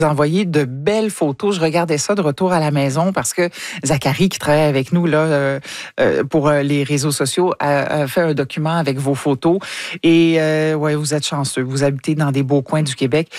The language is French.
envoyé de belles photos. Je regardais ça de retour à la maison parce que Zachary, qui travaille avec nous là pour les réseaux sociaux, a fait un document avec vos photos. Et ouais, vous êtes chanceux. Vous habitez dans des beaux coins du Québec.